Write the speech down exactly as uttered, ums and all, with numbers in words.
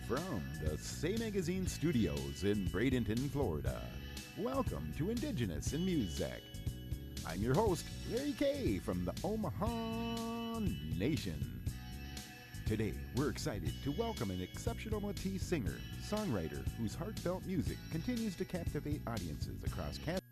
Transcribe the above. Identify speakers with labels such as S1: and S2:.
S1: From the Say Magazine studios in Bradenton, Florida, welcome to Indigenous in Music. I'm your host, Larry Kay from the Omaha Nation. Today, we're excited to welcome an exceptional Métis singer, songwriter whose heartfelt music continues to captivate audiences across Canada